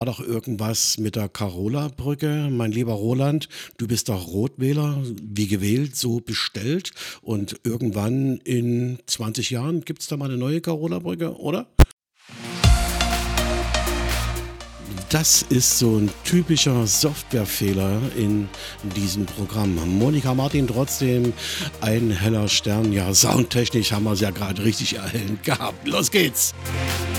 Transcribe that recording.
War doch irgendwas mit der Carola-Brücke. Mein lieber Roland, du bist doch Rotwähler, wie gewählt, so bestellt. Und irgendwann in 20 Jahren gibt es da mal eine neue Carola-Brücke, oder? Das ist so ein typischer Softwarefehler in diesem Programm. Monika Martin trotzdem ein heller Stern. Ja, soundtechnisch haben wir es ja gerade richtig erhellend gehabt. Los geht's!